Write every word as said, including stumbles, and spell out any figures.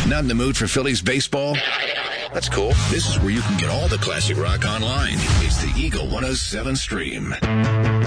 Not in the mood for Phillies baseball? That's cool. This is where you can get all the classic rock online. It's the Eagle one oh seven Stream.